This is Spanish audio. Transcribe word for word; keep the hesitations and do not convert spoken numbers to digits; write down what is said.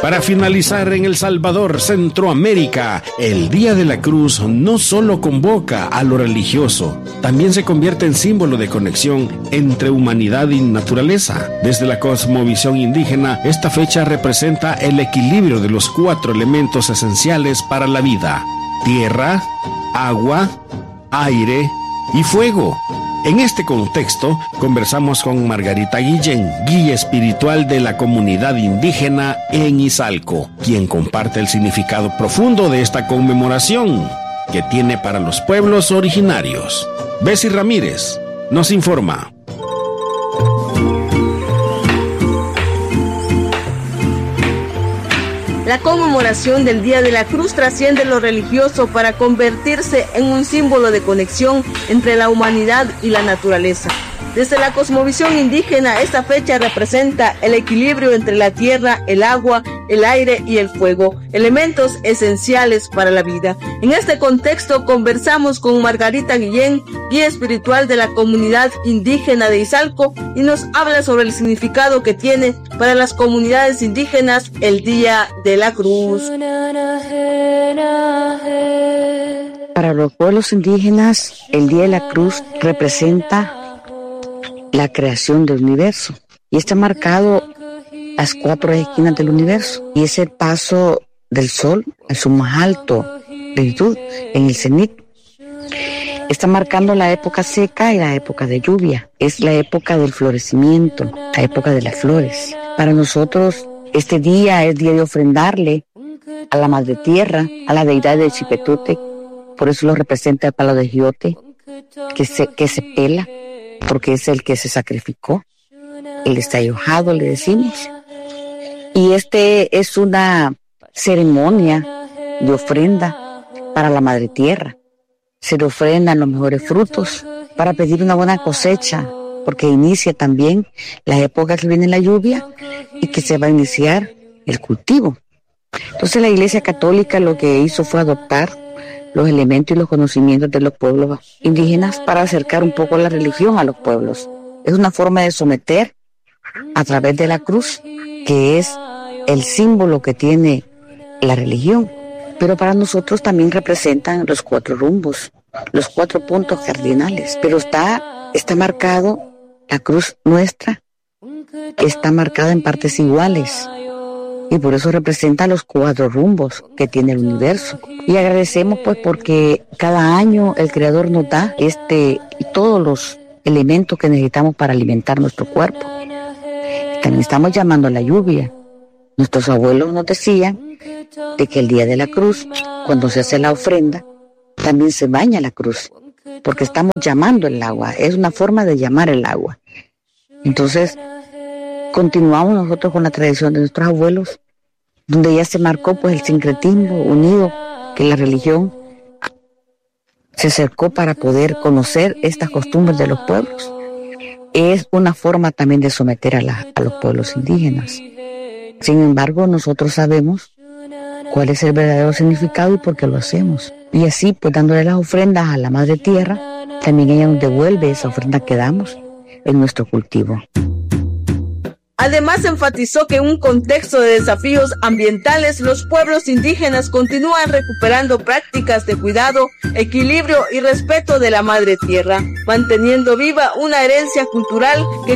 Para finalizar, en El Salvador, Centroamérica, el Día de la Cruz no solo convoca a lo religioso, también se convierte en símbolo de conexión entre humanidad y naturaleza. Desde la cosmovisión indígena, esta fecha representa el equilibrio de los cuatro elementos esenciales para la vida: tierra, agua, aire y fuego. En este contexto, conversamos con Margarita Guillén, guía espiritual de la comunidad indígena en Izalco, quien comparte el significado profundo de esta conmemoración que tiene para los pueblos originarios. Bessie Ramírez nos informa. La conmemoración del Día de la Cruz trasciende lo religioso para convertirse en un símbolo de conexión entre la humanidad y la naturaleza. Desde la cosmovisión indígena, esta fecha representa el equilibrio entre la tierra, el agua, el aire y el fuego, elementos esenciales para la vida. En este contexto conversamos con Margarita Guillén, guía espiritual de la comunidad indígena de Izalco, y nos habla sobre el significado que tiene para las comunidades indígenas el Día de la Cruz. Para los pueblos indígenas, el Día de la Cruz representa la creación del universo, y está marcado las cuatro esquinas del universo, y es el paso del sol a su más alto plenitud en el cenit. Está marcando la época seca y la época de lluvia. Es la época del florecimiento, la época de las flores. Para nosotros este día es día de ofrendarle a la madre tierra, a la deidad de Chipetute. Por eso lo representa el palo de giote, que se, que se pela, porque es el que se sacrificó, el destallojado, le decimos. Y este es una ceremonia de ofrenda para la madre tierra. Se le ofrendan los mejores frutos para pedir una buena cosecha, porque inicia también la época que viene la lluvia y que se va a iniciar el cultivo. Entonces la Iglesia Católica lo que hizo fue adoptar los elementos y los conocimientos de los pueblos indígenas para acercar un poco la religión a los pueblos. Es una forma de someter a través de la cruz, que es el símbolo que tiene la religión. Pero para nosotros también representan los cuatro rumbos, los cuatro puntos cardinales. Pero está, está marcado, la cruz nuestra está marcada en partes iguales. Y por eso representa los cuatro rumbos que tiene el universo. Y agradecemos pues porque cada año el Creador nos da este y todos los elementos que necesitamos para alimentar nuestro cuerpo. También estamos llamando a la lluvia. Nuestros abuelos nos decían de que el día de la cruz, cuando se hace la ofrenda, también se baña la cruz, porque estamos llamando el agua. Es una forma de llamar el agua. Entonces, continuamos nosotros con la tradición de nuestros abuelos, donde ya se marcó pues el sincretismo unido, que la religión se acercó para poder conocer estas costumbres de los pueblos. Es una forma también de someter a, la, a los pueblos indígenas. Sin embargo, nosotros sabemos cuál es el verdadero significado y por qué lo hacemos. Y así, pues dándole las ofrendas a la Madre Tierra, también ella nos devuelve esa ofrenda que damos en nuestro cultivo. Además, enfatizó que en un contexto de desafíos ambientales, los pueblos indígenas continúan recuperando prácticas de cuidado, equilibrio y respeto de la madre tierra, manteniendo viva una herencia cultural que